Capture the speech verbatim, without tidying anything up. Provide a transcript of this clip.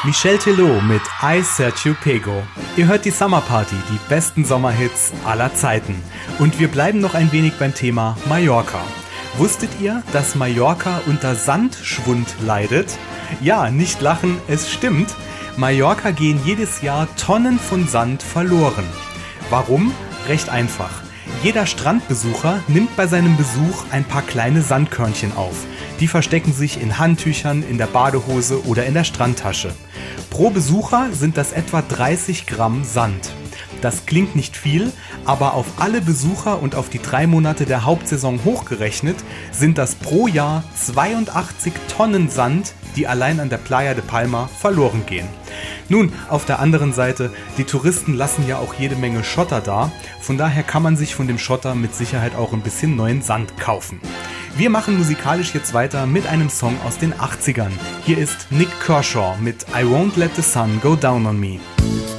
Michel Telot mit I Sergio Pego. Ihr hört die Summer Party, die besten Sommerhits aller Zeiten. Und wir bleiben noch ein wenig beim Thema Mallorca. Wusstet ihr, dass Mallorca unter Sandschwund leidet? Ja, nicht lachen, es stimmt. Mallorca gehen jedes Jahr Tonnen von Sand verloren. Warum? Recht einfach. Jeder Strandbesucher nimmt bei seinem Besuch ein paar kleine Sandkörnchen auf. Die verstecken sich in Handtüchern, in der Badehose oder in der Strandtasche. Pro Besucher sind das etwa dreißig Gramm Sand. Das klingt nicht viel, aber auf alle Besucher und auf die drei Monate der Hauptsaison hochgerechnet sind das pro Jahr zweiundachtzig Tonnen Sand, die allein an der Playa de Palma verloren gehen. Nun, auf der anderen Seite, die Touristen lassen ja auch jede Menge Schotter da, von daher kann man sich von dem Schotter mit Sicherheit auch ein bisschen neuen Sand kaufen. Wir machen musikalisch jetzt weiter mit einem Song aus den achtzigern. Hier ist Nik Kershaw mit I Won't Let the Sun Go Down on Me.